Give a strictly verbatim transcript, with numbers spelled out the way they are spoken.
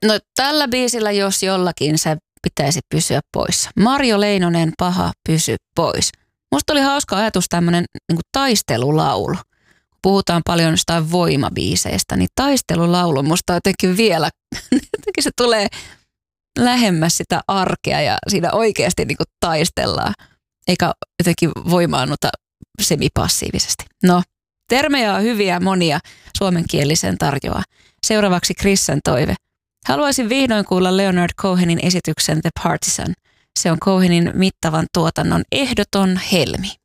No tällä biisillä jos jollakin se pitäisi pysyä pois. Marjo Leinonen, Paha, pysy pois. Musta oli hauska ajatus tämmönen niin kuin taistelulaulu. Puhutaan paljon jostain voimabiiseistä, niin taistelulaulu musta jotenkin vielä, jotenkin se tulee lähemmäs sitä arkea ja siinä oikeasti niin kuin taistellaan, eikä jotenkin voimaannuta semipassiivisesti. No, termejä on hyviä monia suomenkielisen tarjoaa. Seuraavaksi Krissen toive. Haluaisin vihdoin kuulla Leonard Cohenin esityksen The Partisan. Se on Cohenin mittavan tuotannon ehdoton helmi.